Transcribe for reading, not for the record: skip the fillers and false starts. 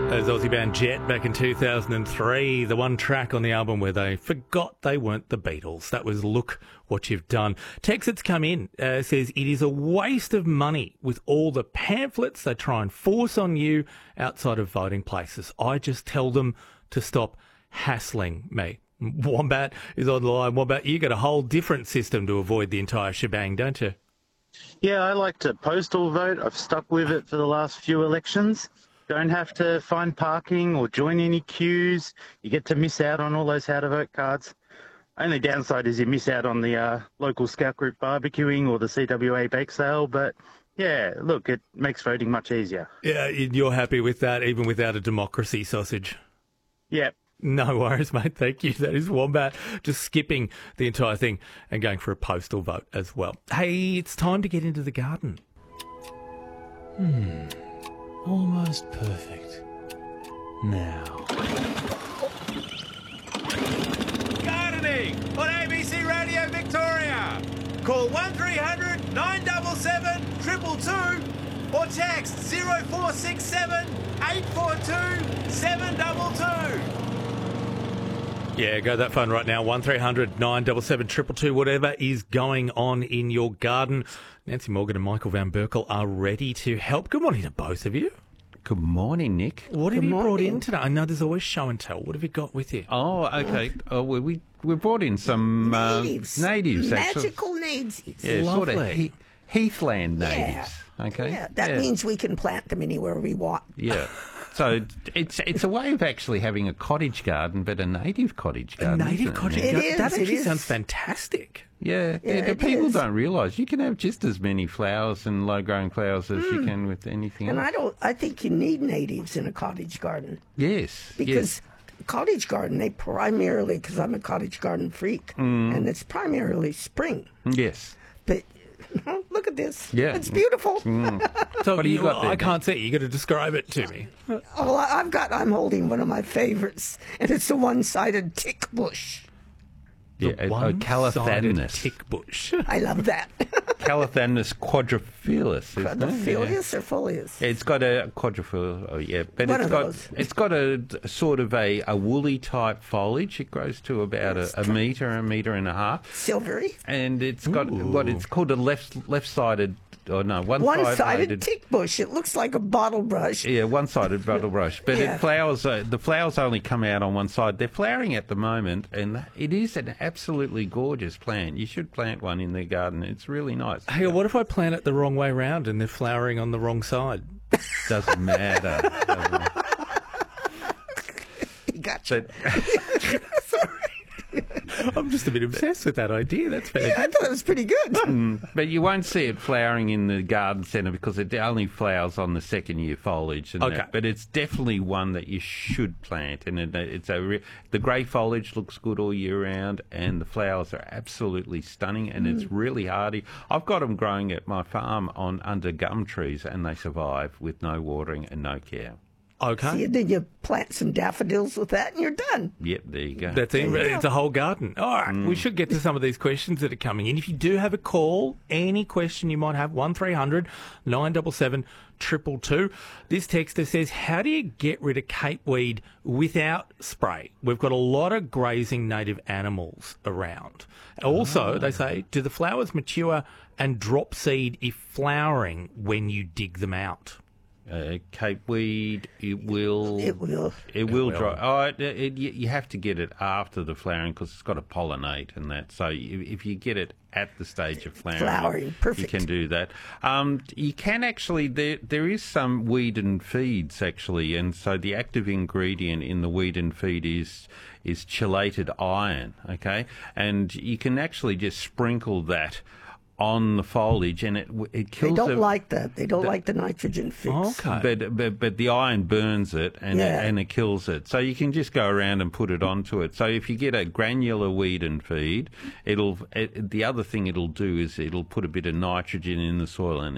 As Aussie band Jet back in 2003, the one track on the album where they forgot they weren't the Beatles. That was Look What You've Done. Text that's come in says, it is a waste of money with all the pamphlets they try and force on you outside of voting places. I just tell them to stop hassling me. Wombat is on the line. Wombat, you got a whole different system to avoid the entire shebang, don't you? Yeah, I like to postal vote. I've stuck with it for the last few elections. Don't have to find parking or join any queues. You get to miss out on all those how to vote cards. Only downside is you miss out on the local scout group barbecuing or the CWA bake sale. But yeah, look, it makes voting much easier. Yeah, you're happy with that, even without a democracy sausage? Yeah. No worries, mate. Thank you. That is Wombat just skipping the entire thing and going for a postal vote as well. Hey, it's time to get into the garden. Almost perfect. Now. Gardening on ABC Radio Victoria. Call 1300 977 222 or text 0467 842 722. Yeah, go that phone right now, 1300 977 222, whatever is going on in your garden. Nancy Morgan and Michael Van Berkel are ready to help. Good morning to both of you. Good morning, Nick. What have you brought in today? I know there's always show and tell. What have you got with you? Oh, okay. Oh, we brought in some natives, actually. magical natives. Yeah, Lovely. sort of heathland natives. Okay. Yeah, that means we can plant them anywhere we want. Yeah. So it's a way of actually having a cottage garden, but a native cottage A garden. native isn't cottage Nick? garden? is, That it actually is. sounds fantastic. Yeah, Yeah, the it people is. don't realise you can have just as many flowers and low-growing flowers as you can with anything And else. I think you need natives in a cottage garden Yes. because cottage garden, they primarily, because I'm a cottage garden freak, and it's primarily spring. Yes. But look at this. Yeah. It's beautiful. So What do you got there, I Dan? can't see it. You got to describe it to me. Oh, I'm holding one of my favorites, and it's a one-sided tick bush. Yeah. One-sided Calathadnus. tick bush. I love that. Calathadnus quadriphilus, isn't it? Quadriphilus or folius? It's got a quadriphil, but One it's of got those. it's got a sort of a woolly type foliage. It grows to about a metre and a half, Silvery. and it's got what it's called a left-sided, or no, One-sided tick bush. It looks like a bottle brush. Yeah, one-sided bottle brush, but Yeah. it flowers. The flowers only come out on one side. They're flowering at the moment, and it is an absolutely gorgeous plant. You should plant one in the garden. It's really nice. Hey, what if I plant it the wrong way round and they're flowering on the wrong side? Doesn't matter. Gotcha. But I'm just a bit obsessed with that idea. That's I fantastic. thought it was pretty good. But you won't see it flowering in the garden centre because it only flowers on the second year foliage. And Okay. that. But it's definitely one that you should plant. And the grey foliage looks good all year round, and the flowers are absolutely stunning, and it's really hardy. I've got them growing at my farm under gum trees, and they survive with no watering and no care. Okay. Then you plant some daffodils with that, and you're done. Yep, there you go. That's it. It's a whole garden. All right. We should get to some of these questions that are coming in. If you do have a call, any question you might have, 1300 977 222. This texter says, how do you get rid of capeweed without spray? We've got a lot of grazing native animals around. Also, they say, do the flowers mature and drop seed if flowering when you dig them out? Capeweed, it will dry. You have to get it after the flowering because it's got to pollinate and that. So if you get it at the stage of flowering, perfect. you can do that. You can actually, there is some weed and feeds actually, and so the active ingredient in the weed and feed is chelated iron, okay? And you can actually just sprinkle that on the foliage, and it kills. They don't like that. They don't like the nitrogen fix. Okay. But the iron burns it and it kills it. So you can just go around and put it onto it. So if you get a granular weed and feed, the other thing it'll do is it'll put a bit of nitrogen in the soil and